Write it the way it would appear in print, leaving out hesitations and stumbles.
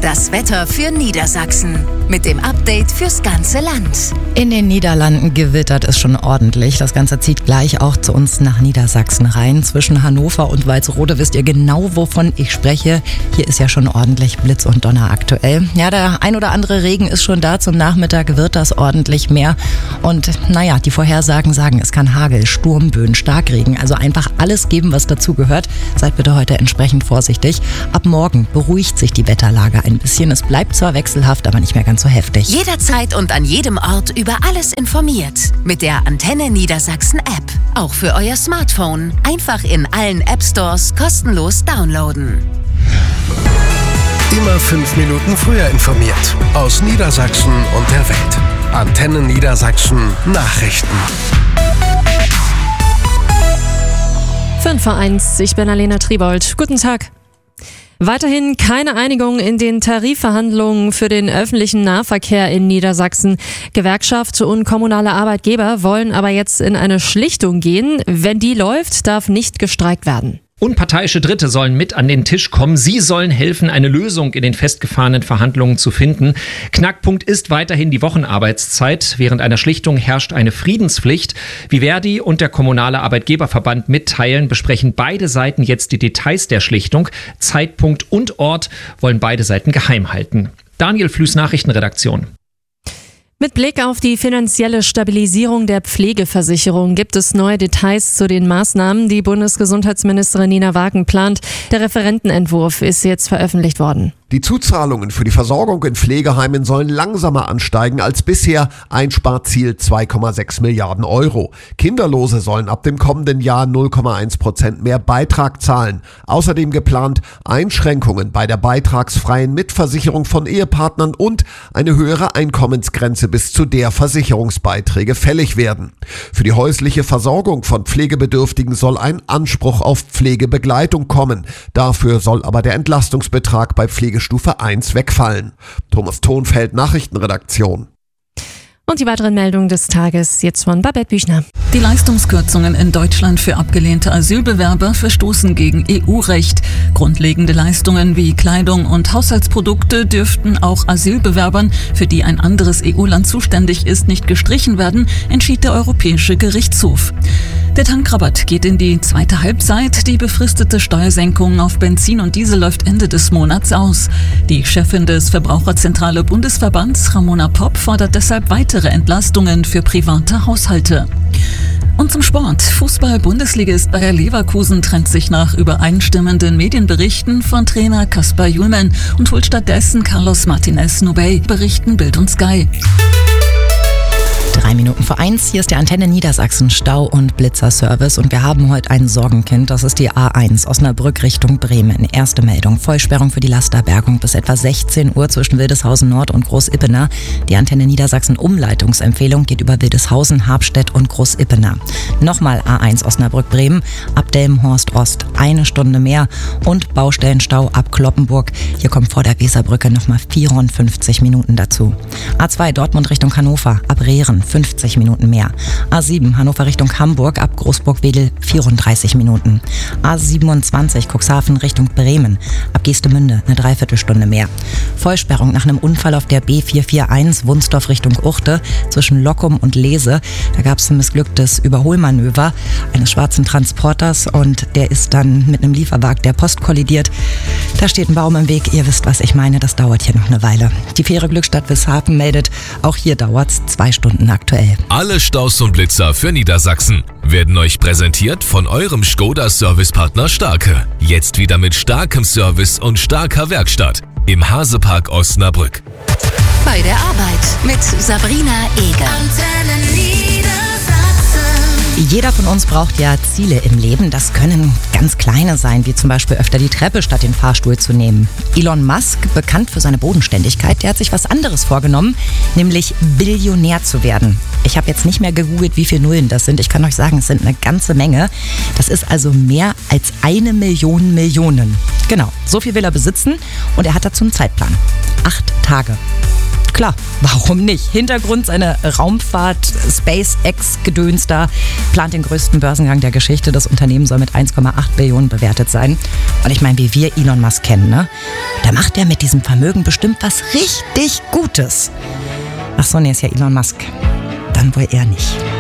Das Wetter für Niedersachsen mit dem Update fürs ganze Land. In den Niederlanden gewittert es schon ordentlich. Das Ganze zieht gleich auch zu uns nach Niedersachsen rein. Zwischen Hannover und Walsrode wisst ihr genau, wovon ich spreche. Hier ist ja schon ordentlich Blitz und Donner aktuell. Ja, der ein oder andere Regen ist schon da. Zum Nachmittag wird das ordentlich mehr. Und naja, die Vorhersagen sagen, es kann Hagel, Sturmböen, Starkregen, also einfach alles geben, was dazu gehört. Seid bitte heute entsprechend vorsichtig. Ab morgen beruhigt sich die Wetterlage ein bisschen. Es bleibt zwar wechselhaft, aber nicht mehr ganz so heftig. Jederzeit und an jedem Ort über alles informiert. Mit der Antenne Niedersachsen App. Auch für euer Smartphone. Einfach in allen App Stores kostenlos downloaden. Immer 5 Minuten früher informiert. Aus Niedersachsen und der Welt. Antenne Niedersachsen Nachrichten. 5:01, ich bin Alena Triebold. Guten Tag. Weiterhin keine Einigung in den Tarifverhandlungen für den öffentlichen Nahverkehr in Niedersachsen. Gewerkschaft und kommunale Arbeitgeber wollen aber jetzt in eine Schlichtung gehen. Wenn die läuft, darf nicht gestreikt werden. Unparteiische Dritte sollen mit an den Tisch kommen. Sie sollen helfen, eine Lösung in den festgefahrenen Verhandlungen zu finden. Knackpunkt ist weiterhin die Wochenarbeitszeit. Während einer Schlichtung herrscht eine Friedenspflicht. Wie Verdi und der Kommunale Arbeitgeberverband mitteilen, besprechen beide Seiten jetzt die Details der Schlichtung. Zeitpunkt und Ort wollen beide Seiten geheim halten. Daniel Flüß, Nachrichtenredaktion. Mit Blick auf die finanzielle Stabilisierung der Pflegeversicherung gibt es neue Details zu den Maßnahmen, die Bundesgesundheitsministerin Nina Wagen plant. Der Referentenentwurf ist jetzt veröffentlicht worden. Die Zuzahlungen für die Versorgung in Pflegeheimen sollen langsamer ansteigen als bisher. Einsparziel 2,6 Milliarden Euro. Kinderlose sollen ab dem kommenden Jahr 0,1% mehr Beitrag zahlen. Außerdem geplant Einschränkungen bei der beitragsfreien Mitversicherung von Ehepartnern und eine höhere Einkommensgrenze, bis zu der Versicherungsbeiträge fällig werden. Für die häusliche Versorgung von Pflegebedürftigen soll ein Anspruch auf Pflegebegleitung kommen. Dafür soll aber der Entlastungsbetrag bei Pflegestufe 1 wegfallen. Thomas Thonfeld, Nachrichtenredaktion. Und die weiteren Meldungen des Tages jetzt von Babette Büchner. Die Leistungskürzungen in Deutschland für abgelehnte Asylbewerber verstoßen gegen EU-Recht. Grundlegende Leistungen wie Kleidung und Haushaltsprodukte dürften auch Asylbewerbern, für die ein anderes EU-Land zuständig ist, nicht gestrichen werden, entschied der Europäische Gerichtshof. Der Tankrabatt geht in die zweite Halbzeit. Die befristete Steuersenkung auf Benzin und Diesel läuft Ende des Monats aus. Die Chefin des Verbraucherzentrale Bundesverbands, Ramona Popp, fordert deshalb weitere Entlastungen für private Haushalte. Und zum Sport. Fußball-Bundesligist Bayer Leverkusen trennt sich nach übereinstimmenden Medienberichten von Trainer Kaspar Juhlmann und holt stattdessen Carlos Martinez Nubey, berichten Bild und Sky. 1:03. Hier ist der Antenne Niedersachsen Stau- und Blitzerservice und wir haben heute ein Sorgenkind. Das ist die A1 Osnabrück Richtung Bremen. Erste Meldung. Vollsperrung für die Lasterbergung bis etwa 16 Uhr zwischen Wildeshausen Nord und Groß-Ippener. Die Antenne Niedersachsen Umleitungsempfehlung geht über Wildeshausen, Habstedt und Groß-Ippener. Nochmal A1 Osnabrück Bremen ab Delmenhorst Ost 1 Stunde mehr und Baustellenstau ab Kloppenburg. Hier kommt vor der Weserbrücke nochmal 54 Minuten dazu. A2 Dortmund Richtung Hannover ab Rehren 50 Minuten mehr. A7 Hannover Richtung Hamburg ab Großburg-Wedel 34 Minuten. A27 Cuxhaven Richtung Bremen ab Geestemünde eine Dreiviertelstunde mehr. Vollsperrung nach einem Unfall auf der B441 Wunsdorf Richtung Uchte zwischen Lockum und Lese. Da gab es ein missglücktes Überholmanöver eines schwarzen Transporters und der ist dann mit einem Lieferwagen der Post kollidiert. Da steht ein Baum im Weg. Ihr wisst, was ich meine. Das dauert hier noch eine Weile. Die Fähre Glückstadt Wisshafen meldet, auch hier dauert es 2 Stunden aktuell. Alle Staus und Blitzer für Niedersachsen werden euch präsentiert von eurem Škoda-Servicepartner Starke. Jetzt wieder mit starkem Service und starker Werkstatt im Hasepark Osnabrück. Bei der Arbeit mit Sabrina Eger. Jeder von uns braucht ja Ziele im Leben. Das können ganz kleine sein, wie zum Beispiel öfter die Treppe statt den Fahrstuhl zu nehmen. Elon Musk, bekannt für seine Bodenständigkeit, der hat sich was anderes vorgenommen, nämlich Billionär zu werden. Ich habe jetzt nicht mehr gegoogelt, wie viele Nullen das sind. Ich kann euch sagen, es sind eine ganze Menge. Das ist also mehr als 1 Million Millionen. Genau, so viel will er besitzen und er hat dazu einen Zeitplan. 8 Tage. Klar, warum nicht? Hintergrund seine Raumfahrt, SpaceX-Gedöns da, plant den größten Börsengang der Geschichte. Das Unternehmen soll mit 1,8 Billionen bewertet sein. Und ich meine, wie wir Elon Musk kennen, ne? Da macht er mit diesem Vermögen bestimmt was richtig Gutes. Ach so, nee, ist ja Elon Musk. Dann wohl eher nicht.